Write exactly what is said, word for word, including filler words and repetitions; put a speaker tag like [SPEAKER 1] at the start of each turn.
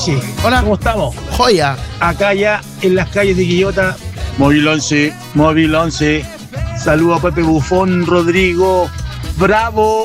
[SPEAKER 1] Richie.
[SPEAKER 2] Hola.
[SPEAKER 1] ¿Cómo estamos?
[SPEAKER 2] Joya.
[SPEAKER 1] Acá ya en las calles de Quillota. Móvil once, Móvil once. Saludo a Pepe Bufón, Rodrigo. Bravo.